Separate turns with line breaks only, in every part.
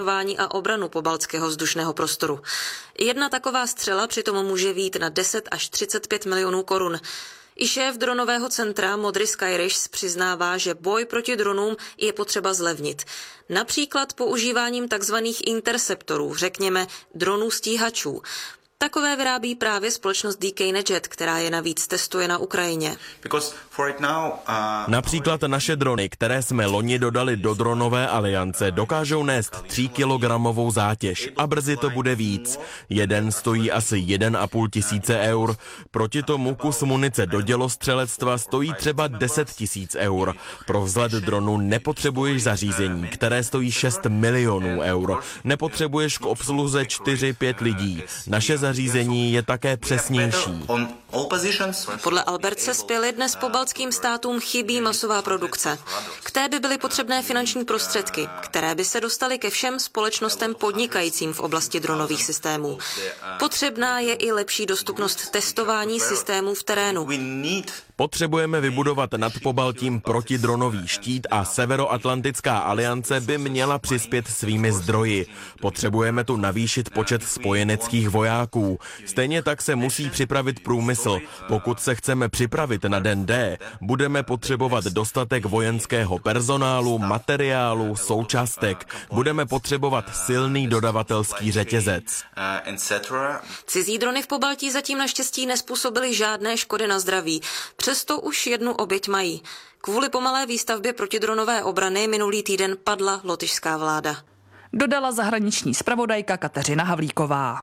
a obranu pobaltského vzdušného prostoru. Jedna taková střela přitom může vyjít na 10 až 35 milionů korun. I šéf dronového centra Modrý Skyrish přiznává, že boj proti dronům je potřeba zlevnit. Například používáním takzvaných interceptorů, řekněme dronů stíhačů. Takové vyrábí právě společnost DK NetJet, která je navíc testuje na Ukrajině.
Například naše drony, které jsme loni dodali do dronové aliance, dokážou nést 3-kilogramovou zátěž a brzy to bude víc. Jeden stojí asi 1,5 tisíce eur. Proti tomu kus munice do dělostřelectva stojí třeba 10 tisíc eur. Pro vzlet dronu nepotřebuješ zařízení, které stojí 6 milionů eur. Nepotřebuješ k obsluze 4-5 lidí. Naše zařízení je také přesnější.
Podle Albertse Spěly dnes pobaltským státům chybí masová produkce. K té by byly potřebné finanční prostředky, které by se dostaly ke všem společnostem podnikajícím v oblasti dronových systémů. Potřebná je i lepší dostupnost testování systémů v terénu.
Potřebujeme vybudovat nad Pobaltím protidronový štít a Severoatlantická aliance by měla přispět svými zdroji. Potřebujeme tu navýšit počet spojeneckých vojáků. Stejně tak se musí připravit průmysl. Pokud se chceme připravit na den D, budeme potřebovat dostatek vojenského personálu, materiálu, součástek. Budeme potřebovat silný dodavatelský řetězec.
Cizí drony v Pobaltí zatím naštěstí nezpůsobily žádné škody na zdraví. Přesto už jednu oběť mají. Kvůli pomalé výstavbě protidronové obrany minulý týden padla lotyšská vláda.
Dodala zahraniční zpravodajka Kateřina Havlíková.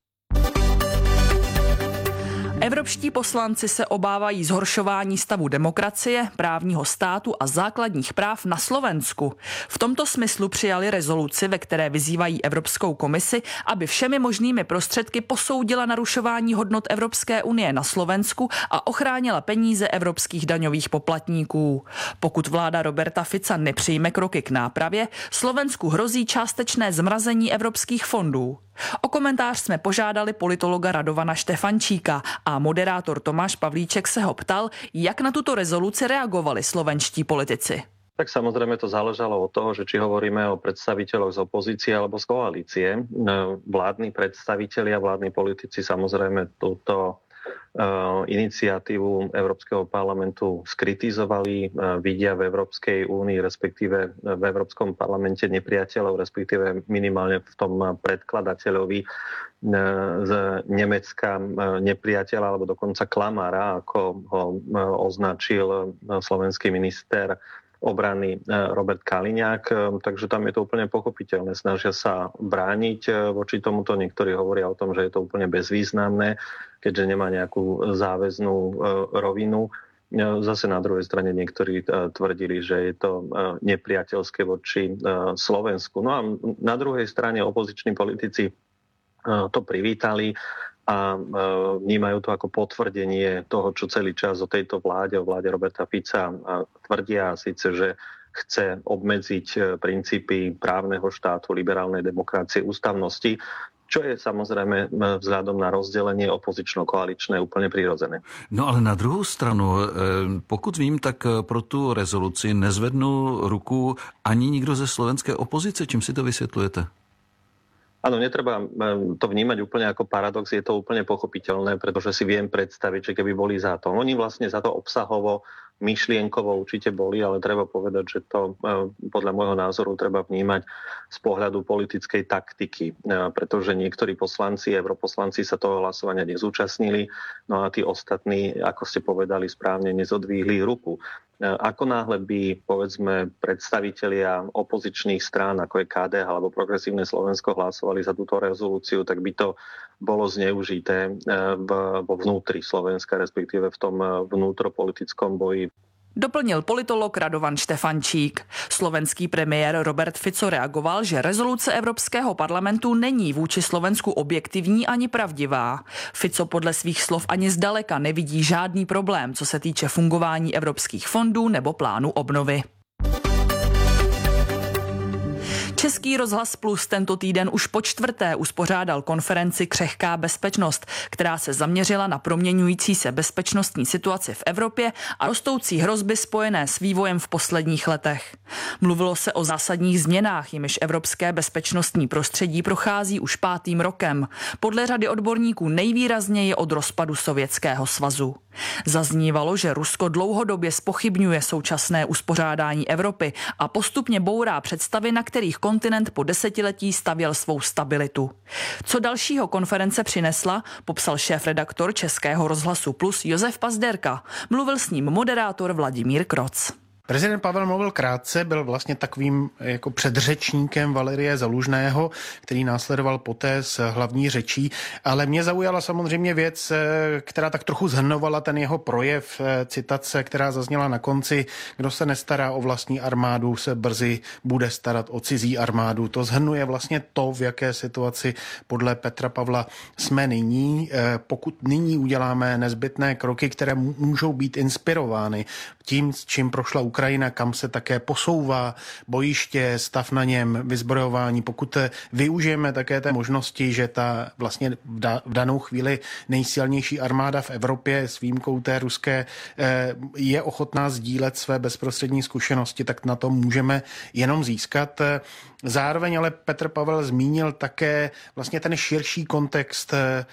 Evropští poslanci se obávají zhoršování stavu demokracie, právního státu a základních práv na Slovensku. V tomto smyslu přijali rezoluci, ve které vyzývají Evropskou komisi, aby všemi možnými prostředky posoudila narušování hodnot Evropské unie na Slovensku a ochránila peníze evropských daňových poplatníků. Pokud vláda Roberta Fica nepřijme kroky k nápravě, Slovensku hrozí částečné zmrazení evropských fondů. O komentář jsme požádali politologa Radovana Štefančíka a moderátor Tomáš Pavlíček se ho ptal, jak na tuto rezoluci reagovali slovenští politici.
Tak samozrejme to záležalo od toho, že či hovoríme o predstaviteľoch z opozície alebo z koalície. Vládni predstavitelia, vládni politici samozrejme túto iniciatívu Európskeho parlamentu skritizovali, vidia v Európskej únii, respektíve v Európskom parlamente nepriateľov, respektíve minimálne v tom predkladateľovi z Nemecka nepriateľa, alebo dokonca klamára, ako ho označil slovenský minister obrany Robert Kaliňák, takže tam je to úplne pochopiteľné. Snažia sa brániť voči tomuto, niektorí hovoria o tom, že je to úplne bezvýznamné, keďže nemá nejakú záväznú rovinu. Zase na druhej strane niektorí tvrdili, že je to nepriateľské voči Slovensku. No a na druhej strane opoziční politici to privítali a vnímajú to ako potvrdenie toho, čo celý čas o tejto vláde, o vláde Roberta Fica tvrdia, síce, že chce obmedziť princípy právneho štátu, liberálnej demokracie, ústavnosti, čo je samozrejme vzhľadom na rozdelenie opozično-koaličné úplne prirodzené.
No ale na druhou stranu, pokud vím, tak pro tu rezoluci nezvednul ruku ani nikdo ze slovenské opozice. Čím si to vysvětlujete?
Áno, netreba to vnímať úplne ako paradox, je to úplne pochopiteľné, pretože si viem predstaviť, že keby boli za to. Oni vlastne za to obsahovo, myšlienkovo určite boli, ale treba povedať, že to podľa môjho názoru treba vnímať z pohľadu politickej taktiky, pretože niektorí poslanci, europoslanci sa toho hlasovania nezúčastnili, no a tí ostatní, ako ste povedali správne, nezodvíhli ruku. Ako náhle by, povedzme, predstavitelia opozičných strán, ako je KDH alebo Progresívne Slovensko, hlasovali za túto rezolúciu, tak by to bolo zneužité vo vnútri Slovenska, respektíve v tom vnútropolitickom boji.
Doplnil politolog Radovan Štefančík. Slovenský premiér Robert Fico reagoval, že rezoluce Evropského parlamentu není vůči Slovensku objektivní ani pravdivá. Fico podle svých slov ani zdaleka nevidí žádný problém, co se týče fungování evropských fondů nebo plánu obnovy. Český rozhlas Plus tento týden už po čtvrté uspořádal konferenci Křehká bezpečnost, která se zaměřila na proměňující se bezpečnostní situaci v Evropě a rostoucí hrozby spojené s vývojem v posledních letech. Mluvilo se o zásadních změnách, jimiž evropské bezpečnostní prostředí prochází už 5. rokem. Podle řady odborníků nejvýrazněji od rozpadu Sovětského svazu. Zaznívalo, že Rusko dlouhodobě zpochybňuje současné uspořádání Evropy a postupně bourá představy, na kterých kontinent po desetiletí stavěl svou stabilitu. Co dalšího konference přinesla, popsal šéfredaktor Českého rozhlasu Plus Josef Pazderka. Mluvil s ním moderátor Vladimír Kroc.
Prezident Pavel mluvil krátce, byl vlastně takovým jako předřečníkem Valerie Zaluzného, který následoval poté s hlavní řečí, ale mě zaujala samozřejmě věc, která tak trochu zhrnovala ten jeho projev, citace, která zazněla na konci: kdo se nestará o vlastní armádu, se brzy bude starat o cizí armádu. To zhrnuje vlastně to, v jaké situaci podle Petra Pavla jsme nyní. Pokud nyní uděláme nezbytné kroky, které můžou být inspirovány tím, s čím prošla Ukrajina, kam se také posouvá bojiště, stav na něm, vyzbrojování, pokud využijeme také té možnosti, že ta vlastně v danou chvíli nejsilnější armáda v Evropě s výjimkou té ruské je ochotná sdílet své bezprostřední zkušenosti, tak na to můžeme jenom získat. Zároveň ale Petr Pavel zmínil také vlastně ten širší kontext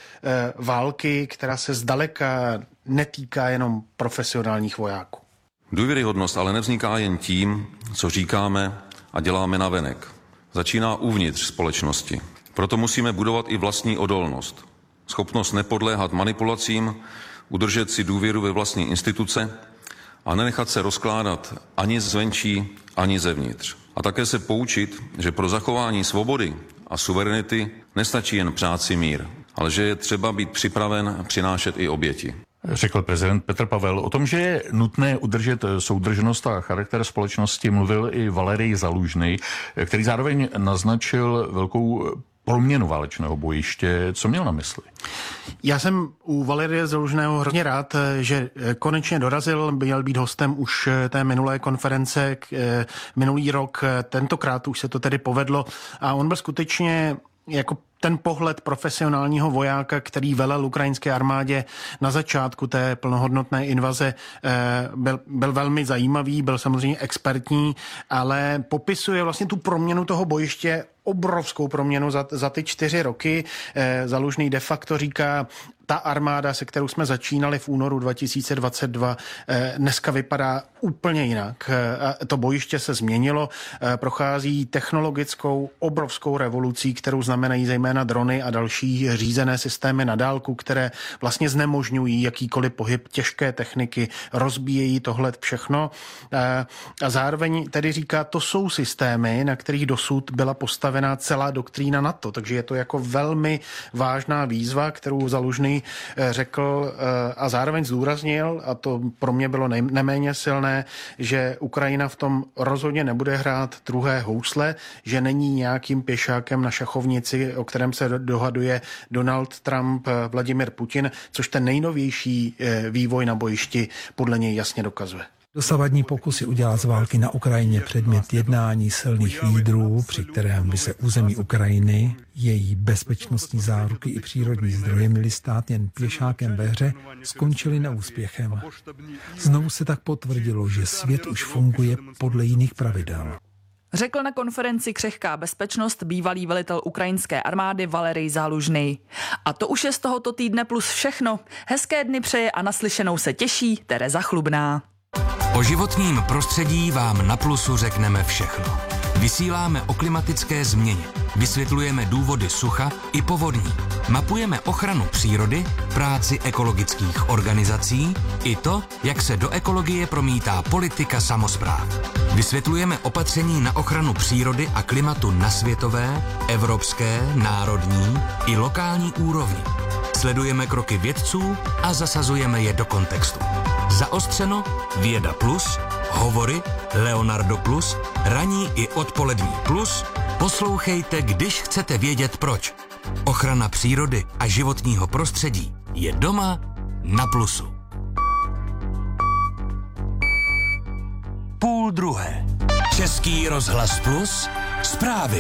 války, která se zdaleka netýká jenom profesionálních vojáků.
Důvěryhodnost ale nevzniká jen tím, co říkáme a děláme navenek. Začíná uvnitř společnosti. Proto musíme budovat i vlastní odolnost. Schopnost nepodléhat manipulacím, udržet si důvěru ve vlastní instituce a nenechat se rozkládat ani zvenčí, ani zevnitř. A také se poučit, že pro zachování svobody a suverenity nestačí jen přát si mír, ale že je třeba být připraven přinášet i oběti.
Řekl prezident Petr Pavel. O tom, že je nutné udržet soudržnost a charakter společnosti, mluvil i Valerij Zaluzný, který zároveň naznačil velkou proměnu válečného bojiště. Co měl na mysli?
Já jsem u Valerie Zaluzného hrozně rád, že konečně dorazil, měl být hostem už té minulé konference minulý rok. Tentokrát už se to tedy povedlo a on byl skutečně jako ten pohled profesionálního vojáka, který velel ukrajinské armádě na začátku té plnohodnotné invaze, byl velmi zajímavý, byl samozřejmě expertní, ale popisuje vlastně tu proměnu toho bojiště, obrovskou proměnu za ty 4 roky. Zaluzný de facto říká, ta armáda, se kterou jsme začínali v únoru 2022, dneska vypadá úplně jinak. To bojiště se změnilo, prochází technologickou obrovskou revolucí, kterou znamenají zejména drony a další řízené systémy na dálku, které vlastně znemožňují jakýkoliv pohyb těžké techniky, rozbíjejí tohle všechno. A zároveň tedy říká, to jsou systémy, na kterých dosud byla postavená celá doktrína NATO, takže je to jako velmi vážná výzva, kterou Zaluzný řekl a zároveň zdůraznil, a to pro mě bylo neméně silné, že Ukrajina v tom rozhodně nebude hrát druhé housle, že není nějakým pěšákem na šachovnici, o kterém se dohaduje Donald Trump, Vladimir Putin, což ten nejnovější vývoj na bojišti podle něj jasně dokazuje.
Dosavadní pokusy udělat z války na Ukrajině předmět jednání silných lídrů, při kterém by se území Ukrajiny, její bezpečnostní záruky i přírodní zdroje měly stát jen pěšákem ve hře, skončily neúspěchem. Znovu se tak potvrdilo, že svět už funguje podle jiných pravidel.
Řekl na konferenci Křehká bezpečnost bývalý velitel ukrajinské armády Valerij Zaluzný. A to už je z tohoto týdne plus všechno. Hezké dny přeje a naslyšenou se těší Tereza Chlubná.
O životním prostředí vám na Plusu řekneme všechno. Vysíláme o klimatické změně, vysvětlujeme důvody sucha i povodní, mapujeme ochranu přírody, práci ekologických organizací i to, jak se do ekologie promítá politika samospráv. Vysvětlujeme opatření na ochranu přírody a klimatu na světové, evropské, národní i lokální úrovni. Sledujeme kroky vědců a zasazujeme je do kontextu. Zaostřeno, Věda Plus, Hovory, Leonardo Plus, ranní i odpolední plus. Poslouchejte, když chcete vědět proč. Ochrana přírody a životního prostředí je doma na Plusu. 12:30. Český rozhlas Plus, Zprávy.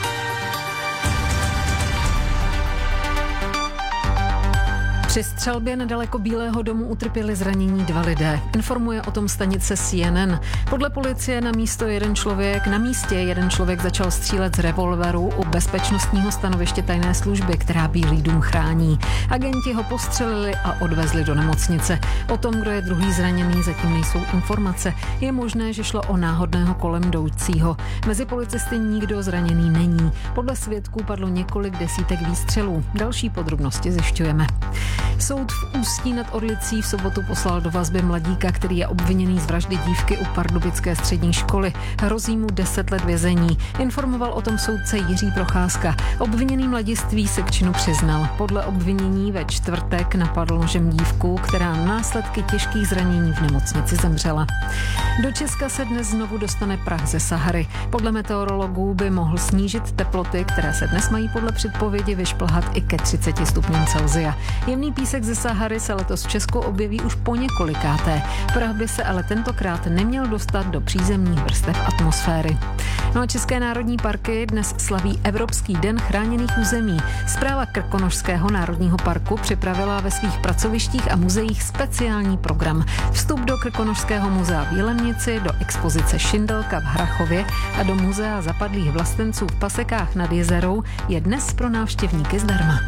Při střelbě nedaleko Bílého domu utrpěli zranění 2 lidé. Informuje o tom stanice CNN. Podle policie na místě jeden člověk začal střílet z revolveru u bezpečnostního stanoviště tajné služby, která Bílý dům chrání. Agenti ho postřelili a odvezli do nemocnice. O tom, kdo je druhý zraněný, zatím nejsou informace. Je možné, že šlo o náhodného kolem jdoucího. Mezi policisty nikdo zraněný není. Podle svědků padlo několik desítek výstřelů. Další podrobnosti zjišťujeme. Soud v Ústí nad Orlicí v sobotu poslal do vazby mladíka, který je obviněný z vraždy dívky u pardubické střední školy. Hrozí mu 10 let vězení. Informoval o tom soudce Jiří Procházka. Obviněný mladiství se k činu přiznal. Podle obvinění ve čtvrtek napadl nožem dívku, která následky těžkých zranění v nemocnici zemřela. Do Česka se dnes znovu dostane prach ze Sahary. Podle meteorologů by mohl snížit teploty, které se dnes mají podle předpovědi vyšplhat i ke 30 stupňům Celsia. Jemný písek ze Sahary se letos v Česku objeví už po několikáté. Prach by se ale tentokrát neměl dostat do přízemních vrstev atmosféry. No a České národní parky dnes slaví Evropský den chráněných území. Správa Krkonošského národního parku připravila ve svých pracovištích a muzeích speciální program. Vstup do Krkonošského muzea v Jilemnici, do expozice Šindelka v Hrachově a do muzea zapadlých vlastenců v Pasekách nad Jezerou je dnes pro návštěvníky zdarma.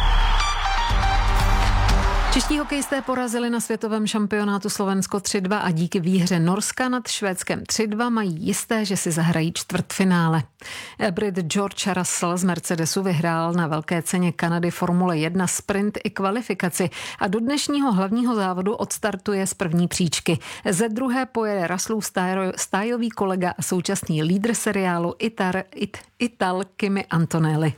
Čeští hokejisté porazili na světovém šampionátu Slovensko 3-2 a díky výhře Norska nad Švédskem 3-2 mají jisté, že si zahrají čtvrtfinále. Brit George Russell z Mercedesu vyhrál na velké ceně Kanady Formule 1 sprint i kvalifikaci a do dnešního hlavního závodu odstartuje z první příčky. Ze druhé pojede Russellův stájový kolega a současný lídr seriálu Ital Kimi Antonelli.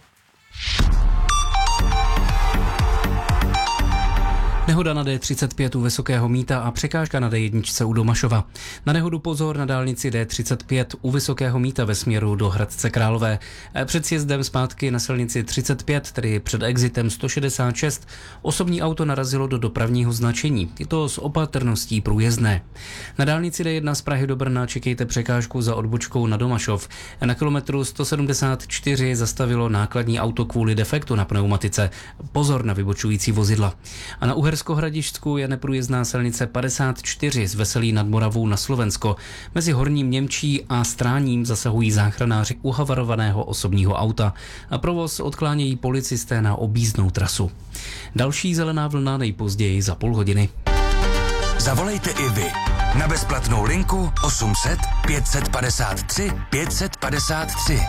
Nehoda na D35 u Vysokého Mýta a překážka na D1 u Domašova. Na nehodu pozor na dálnici D35 u Vysokého Mýta ve směru do Hradce Králové. Před sjezdem zpátky na silnici 35, tedy před exitem 166, osobní auto narazilo do dopravního značení. Je to s opatrností průjezdné. Na dálnici D1 z Prahy do Brna čekejte překážku za odbočkou na Domašov. Na kilometru 174 zastavilo nákladní auto kvůli defektu na pneumatice. Pozor na vybočující vozidla. A na Uhersko-Hradišťsku je neprůjezdná silnice 54 z Veselí nad Moravou na Slovensko. Mezi Horním Němčí a Stráním zasahují záchranáři u havarovaného osobního auta a provoz odklánějí policisté na objízdnou trasu. Další zelená vlna nejpozději za půl hodiny.
Zavolejte i vy na bezplatnou linku 800 553 553.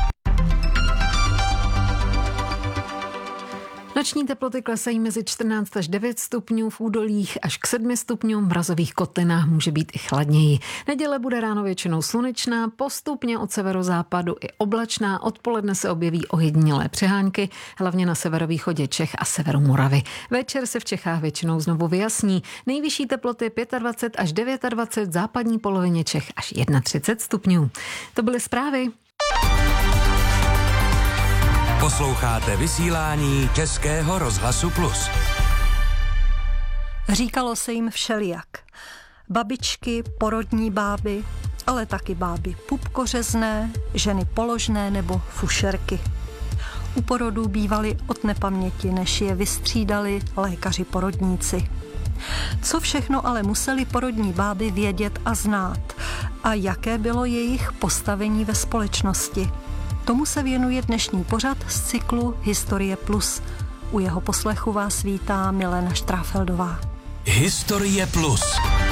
Noční teploty klesají mezi 14 až 9 stupňů, v údolích až k 7 stupňům, v mrazových kotlinách může být i chladněji. Neděle bude ráno většinou slunečná, postupně od severozápadu i oblačná, odpoledne se objeví ojedinělé přehánky, hlavně na severovýchodě Čech a severu Moravy. Večer se v Čechách většinou znovu vyjasní. Nejvyšší teploty 25 až 29, v západní polovině Čech až 31 stupňů. To byly zprávy.
Posloucháte vysílání Českého rozhlasu Plus.
Říkalo se jim všelijak. Babičky, porodní báby, ale taky báby pupkořezné, ženy položné nebo fušerky. U porodů bývaly od nepaměti, než je vystřídali lékaři porodníci. Co všechno ale museli porodní báby vědět a znát a jaké bylo jejich postavení ve společnosti? Tomu se věnuje dnešní pořad z cyklu Historie Plus. U jeho poslechu vás vítá Milena Štráfeldová.
Historie Plus.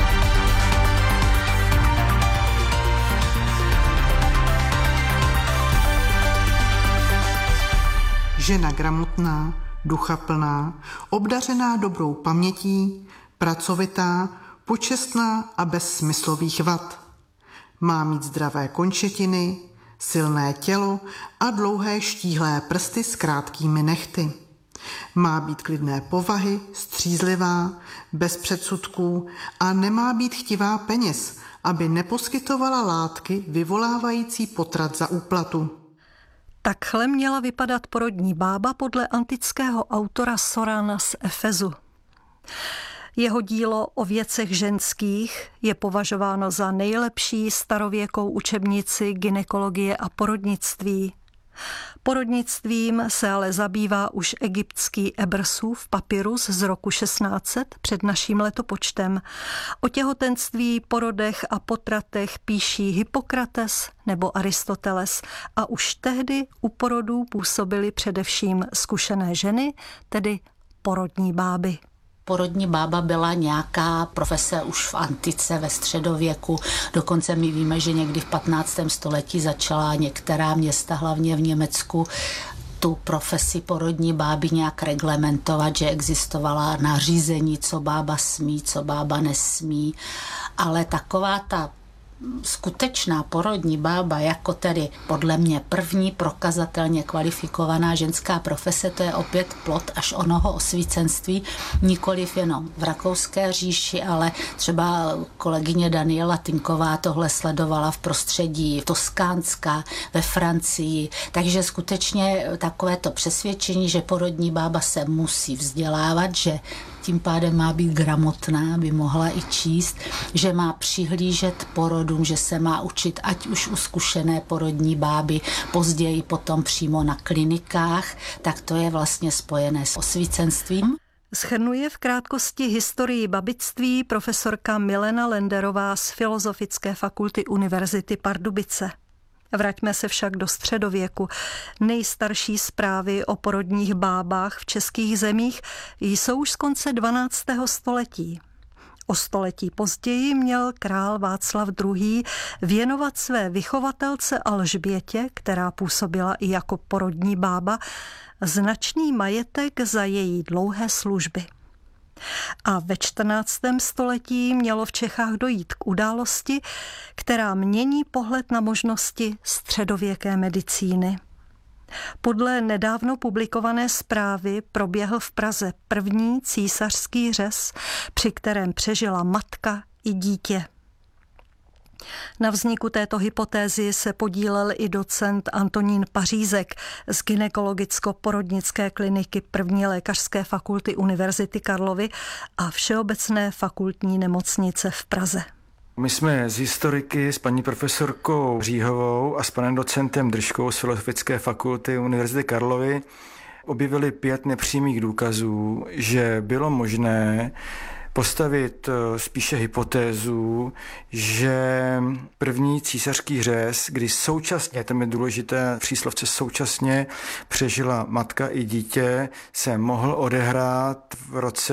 Žena gramotná, duchaplná, obdařená dobrou pamětí, pracovitá, počestná a bez smyslových vad. Má mít zdravé končetiny, silné tělo a dlouhé štíhlé prsty s krátkými nehty. Má být klidné povahy, střízlivá, bez předsudků a nemá být chtivá peněz, aby neposkytovala látky vyvolávající potrat za úplatu.
Takhle měla vypadat porodní bába podle antického autora Sorana z Efezu. Jeho dílo o věcech ženských je považováno za nejlepší starověkou učebnici gynekologie a porodnictví. Porodnictvím se ale zabývá už egyptský Ebrsův papyrus z roku 1600 před naším letopočtem. O těhotenství, porodech a potratech píší Hippokrates nebo Aristoteles a už tehdy u porodů působily především zkušené ženy, tedy porodní báby.
Porodní bába byla nějaká profese už v antice, ve středověku. Dokonce my víme, že někdy v 15. století začala některá města, hlavně v Německu, tu profesi porodní báby nějak reglementovat, že existovala nařízení, co bába smí, co bába nesmí. Ale taková ta skutečná porodní bába, jako tedy podle mě první prokazatelně kvalifikovaná ženská profese, to je opět plod až onoho osvícenství, nikoliv jenom v Rakouské říši, ale třeba kolegyně Daniela Tinková tohle sledovala v prostředí Toskánska, ve Francii, takže skutečně takovéto přesvědčení, že porodní bába se musí vzdělávat, že tím pádem má být gramotná, by mohla i číst, že má přihlížet porodům, že se má učit ať už u zkušené porodní báby, později potom přímo na klinikách, tak to je vlastně spojené s osvícenstvím.
Shrnuje v krátkosti historii babictví profesorka Milena Lenderová z Filozofické fakulty Univerzity Pardubice. Vraťme se však do středověku. Nejstarší zprávy o porodních bábách v českých zemích jsou už z konce 12. století. O století později měl král Václav II. Věnovat své vychovatelce Alžbětě, která působila i jako porodní bába, značný majetek za její dlouhé služby. A ve 14. století mělo v Čechách dojít k události, která mění pohled na možnosti středověké medicíny. Podle nedávno publikované zprávy proběhl v Praze první císařský řez, při kterém přežila matka i dítě. Na vzniku této hypotézy se podílel i docent Antonín Pařízek z gynekologicko-porodnické kliniky první lékařské fakulty Univerzity Karlovy a Všeobecné fakultní nemocnice v Praze.
My jsme s historiky, s paní profesorkou Říhovou a s panem docentem Držkou z Filozofické fakulty Univerzity Karlovy objevili 5 nepřímých důkazů, že bylo možné postavit spíše hypotézu, že první císařský řez, kdy současně, tam je důležité příslovce současně, přežila matka i dítě, se mohl odehrát v roce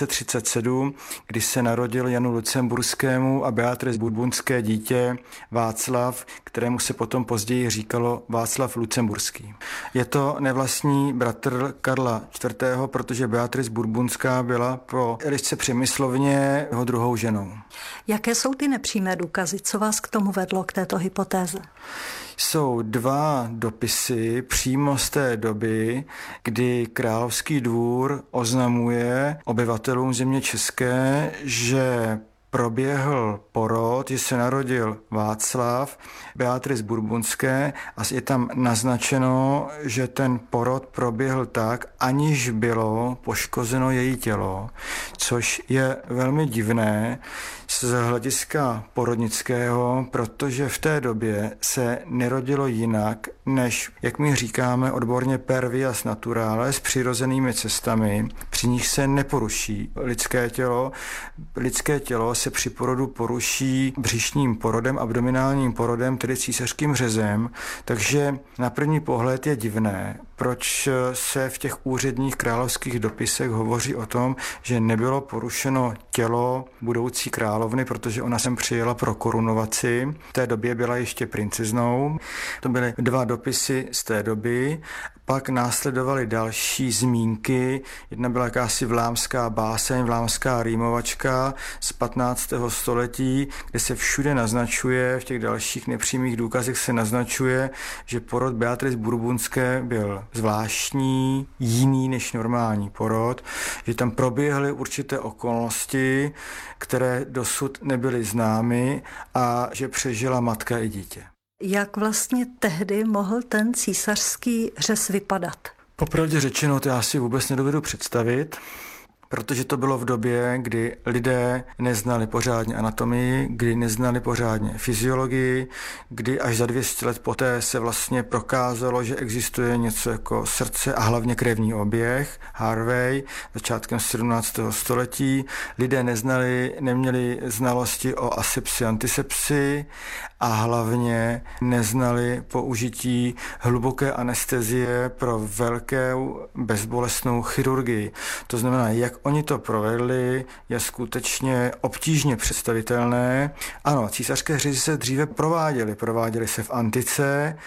1337, kdy se narodil Janu Lucemburskému a Beatrice Bourbonské dítě Václav, kterému se potom později říkalo Václav Lucemburský. Je to nevlastní bratr Karla IV., protože Beatrice Bourbonská byla po Elišce Přemyslovně jeho druhou ženou.
Jaké jsou ty nepřímé důkazy? Co vás k tomu vedlo, k této hypotéze?
Jsou 2 dopisy přímo z té doby, kdy Královský dvůr oznamuje obyvatelům země české, že proběhl porod, že se narodil Václav, Beatrice Bourbonské a je tam naznačeno, že ten porod proběhl tak, aniž bylo poškozeno její tělo, což je velmi divné z hlediska porodnického, protože v té době se nerodilo jinak, než, jak my říkáme odborně, per vias naturale, s přirozenými cestami, při nich se neporuší lidské tělo. Lidské tělo se při porodu poruší břišním porodem, abdominálním porodem, tedy císařským řezem, takže na první pohled je divné, proč se v těch úředních královských dopisech hovoří o tom, že nebylo porušeno tělo budoucí královny, protože ona sem přijela pro korunovaci. V té době byla ještě princeznou. To byly 2 dopisy z té doby. Pak následovaly další zmínky. Jedna byla jakási vlámská báseň, vlámská rýmovačka z 15. století, kde se všude naznačuje, v těch dalších nepřímých důkazech se naznačuje, že porod Beatrice Bourbonské byl zvláštní, jiný než normální porod, že tam proběhly určité okolnosti, které dosud nebyly známy a že přežila matka i dítě.
Jak vlastně tehdy mohl ten císařský řez vypadat?
Popravdě řečeno, to já si vůbec nedovedu představit. protože to bylo v době, kdy lidé neznali pořádně anatomii, kdy neznali pořádně fyziologii, kdy až za 200 let poté se vlastně prokázalo, že existuje něco jako srdce a hlavně krevní oběh, Harvey, začátkem 17. století. Lidé neměli znalosti o asepsi, antisepsi a hlavně neznali použití hluboké anestezie pro velkou bezbolestnou chirurgii. To znamená, jak oni to provedli, je skutečně obtížně představitelné. Ano, císařské řezy se dříve prováděly se v antice,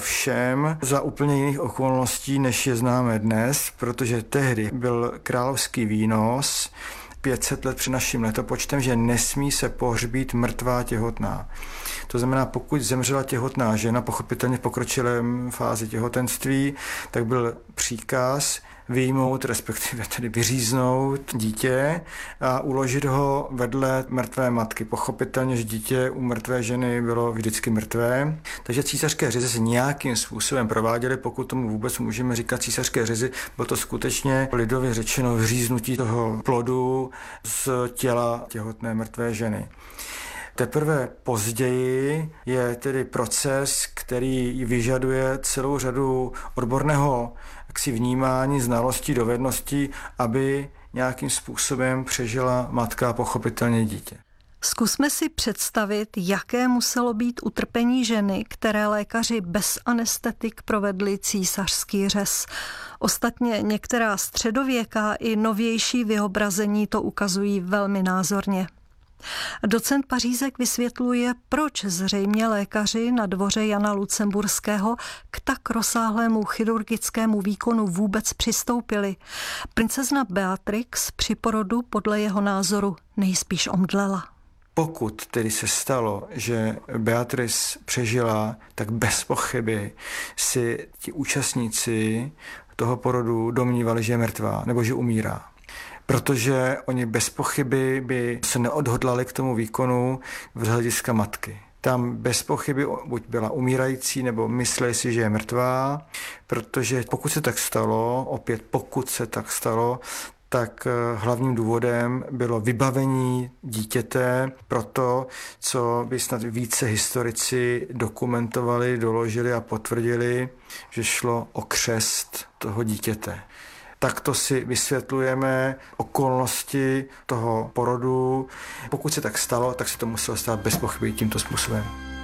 ovšem za úplně jiných okolností, než je známe dnes, protože tehdy byl královský výnos 500 let před naším letopočtem, že nesmí se pohřbít mrtvá těhotná. To znamená, pokud zemřela těhotná žena, pochopitelně v pokročilém fázi těhotenství, tak byl příkaz vyjmout, respektive tedy vyříznout dítě a uložit ho vedle mrtvé matky. Pochopitelně, že dítě u mrtvé ženy bylo vždycky mrtvé. Takže císařské řezy se nějakým způsobem prováděly, pokud tomu vůbec můžeme říkat císařské řezy, bylo to skutečně lidově řečeno vyříznutí toho plodu z těla těhotné mrtvé ženy. Teprve později je tedy proces, který vyžaduje celou řadu odborného vnímání, znalostí, dovedností, aby nějakým způsobem přežila matka a pochopitelně dítě.
Zkusme si představit, jaké muselo být utrpení ženy, které lékaři bez anestetik provedli císařský řez. Ostatně některá středověká i novější vyobrazení to ukazují velmi názorně. Docent Pařízek vysvětluje, proč zřejmě lékaři na dvoře Jana Lucemburského k tak rozsáhlému chirurgickému výkonu vůbec přistoupili. Princezna Beatrix při porodu podle jeho názoru nejspíš omdlela.
Pokud tedy se stalo, že Beatrice přežila, tak bez pochyby si ti účastníci toho porodu domnívali, že je mrtvá nebo že umírá. Protože oni bez pochyby by se neodhodlali k tomu výkonu z hlediska matky. Tam bez pochyby buď byla umírající, nebo mysleli si, že je mrtvá, protože pokud se tak stalo, tak hlavním důvodem bylo vybavení dítěte pro to, co by snad více historici dokumentovali, doložili a potvrdili, že šlo o křest toho dítěte. Takto si vysvětlujeme okolnosti toho porodu. Pokud se tak stalo, tak se to muselo stát bez pochyby tímto způsobem.